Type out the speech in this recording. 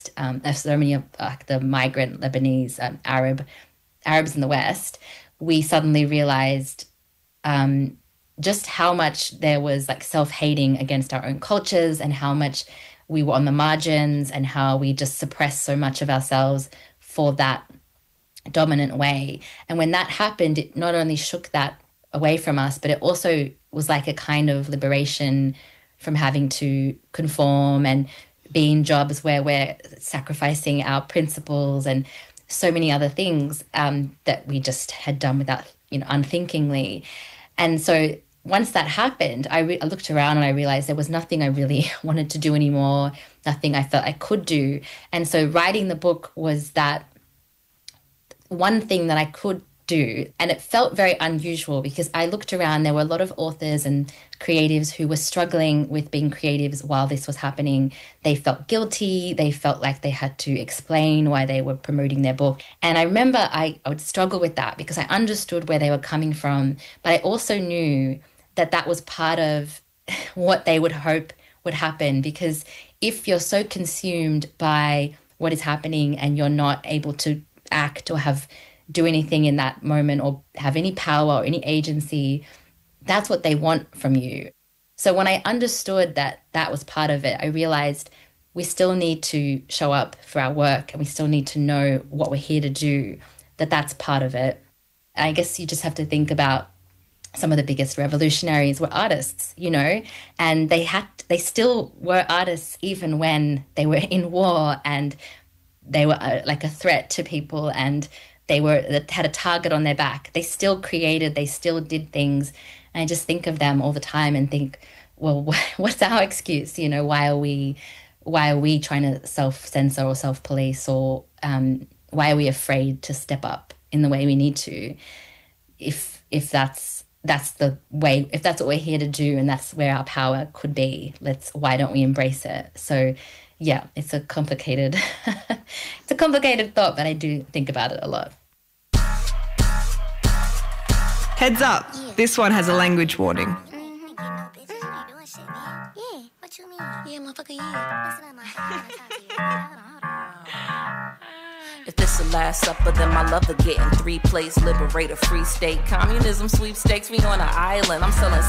there's so many of the migrant Lebanese Arabs in the West, we suddenly realized just how much there was like self-hating against our own cultures and how much we were on the margins and how we just suppressed so much of ourselves for that dominant way. And when that happened, it not only shook that away from us, but it also was like a kind of liberation from having to conform and be in jobs where we're sacrificing our principles and so many other things that we just had done without, unthinkingly. And so once that happened, I looked around and I realized there was nothing I really wanted to do anymore, nothing I felt I could do. And so writing the book was that one thing that I could do. And it felt very unusual because I looked around, there were a lot of authors and creatives who were struggling with being creatives while this was happening. They felt guilty. They felt like they had to explain why they were promoting their book. And I remember I would struggle with that because I understood where they were coming from, but I also knew that that was part of what they would hope would happen, because if you're so consumed by what is happening and you're not able to act or do anything in that moment or have any power or any agency, that's what they want from you. So when I understood that that was part of it, I realized we still need to show up for our work and we still need to know what we're here to do, that's part of it. And I guess you just have to think about some of the biggest revolutionaries were artists, and they still were artists even when they were in war and they were like a threat to people and they had a target on their back. They still created, they still did things. And I just think of them all the time and think, well, what's our excuse? Why are we trying to self-censor or self-police, or why are we afraid to step up in the way we need to? If that's the way, if that's what we're here to do and that's where our power could be, why don't we embrace it? So yeah, it's a complicated thought, but I do think about it a lot. Heads up, this one has a language warning. If this the last supper, then my lover getting 3 plates, liberator, free state, communism sweepstakes, we on an island. I'm selling